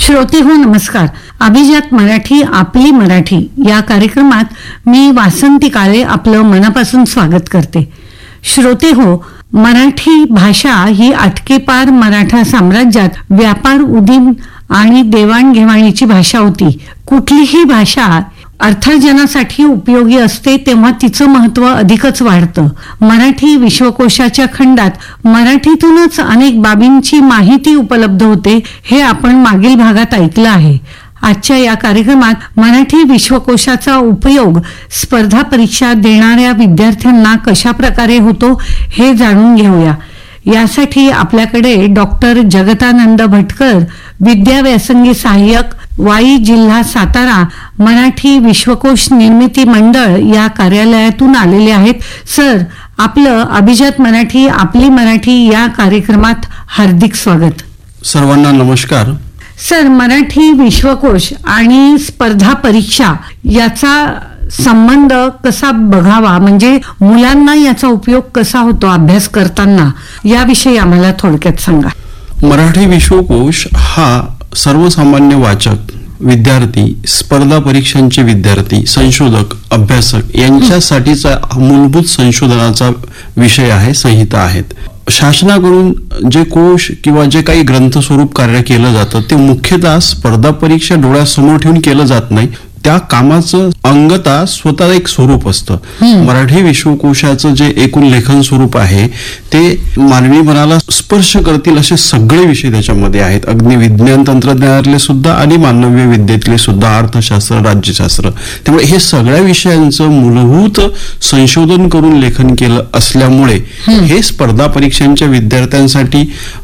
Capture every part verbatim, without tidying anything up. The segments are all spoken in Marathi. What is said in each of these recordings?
श्रोते हो नमस्कार. अभिजात मराठी आपली मराठी या कार्यक्रमात मी वासंती काळे आपलं मनापासून स्वागत करते. श्रोते हो, मराठी भाषा ही अटकेपार मराठा साम्राज्यात व्यापार उदीम आणि देवाणघेवाणीची भाषा होती. कुठलीही भाषा अर्थार्जनासाठी उपयोगी असते तेव्हा तिचं महत्व अधिकच वाढतं. मराठी विश्वकोशाच्या खंडात मराठीतूनच अनेक बाबींची माहिती उपलब्ध होते हे आपण मागील भागात ऐकलं आहे. आजच्या या कार्यक्रमात मराठी विश्वकोशाचा उपयोग स्पर्धा परीक्षा देणाऱ्या विद्यार्थ्यांना कशा प्रकारे होतो हे जाणून घेऊया. यासाठी आपल्याकडे डॉक्टर जगतानंद भटकर, विद्याव्यासंगी सहाय्यक, वाई, जिल्हा सातारा, मराठी विश्वकोश निर्मिती मंडळ या कार्यालयातून आलेले आहेत. सर, आपलं अभिजात मराठी आपली मराठी या कार्यक्रमात हार्दिक स्वागत. सर्वांना नमस्कार. सर, मराठी विश्वकोश आणि स्पर्धा परीक्षा याचा संबंध कसा बघावा, म्हणजे मुलांना याचा उपयोग कसा होतो अभ्यास करताना, याविषयी आम्हाला थोडक्यात सांगा. मराठी विश्वकोश हा सर्वसामान्य वाचक, विद्यार्थी, स्पर्धा परीक्षांचे विद्यार्थी, संशोधक, अभ्यासक यांच्यासाठीचा मूलभूत संशोधनाचा विषय आहे, संहिता आहेत. शासनाकडून जे कोश किंवा जे काही ग्रंथ स्वरूप कार्य केलं जातं ते मुख्यतः स्पर्धा परीक्षा डोळ्यासमोर ठेवून केलं जात नाही. त्या कामाचं अंगता स्वतः एक स्वरूप असतं. मराठी विश्वकोशाचं जे एकूण लेखन स्वरूप आहे ते मानवी मनाला स्पर्श करतील असे सगळे विषय त्याच्यामध्ये आहेत. अगदी विज्ञान तंत्रज्ञानातले सुद्धा आणि मानवीय विद्येतले सुद्धा, अर्थशास्त्र, राज्यशास्त्र, त्यामुळे हे सगळ्या विषयांचं मूलभूत संशोधन करून लेखन केलं असल्यामुळे हे स्पर्धा परीक्षांच्या विद्यार्थ्यांसाठी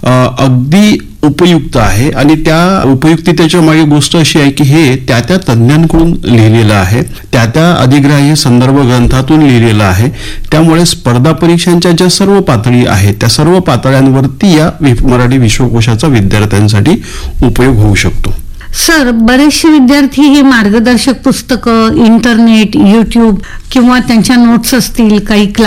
अगदी उपयुक्त आहे. आणि त्या उपयुक्ततेच्या मागे गोष्ट अशी आहे की हे त्या त्या तज्ञांकडून लिहिलेलं आहे, त्या त्या अधिग्राह्य संदर्भ ग्रंथातून लिहिलेलं आहे. त्यामुळे स्पर्धा परीक्षांच्या ज्या सर्व पातळी आहेत त्या सर्व पातळ्यांवरती या मराठी विश्वकोशाचा विद्यार्थ्यांसाठी उपयोग होऊ शकतो. सर, बरेचसे विद्यार्थी हे मार्गदर्शक पुस्तकं, इंटरनेट, युट्यूब किंवा त्यांच्या नोट्स असतील, काही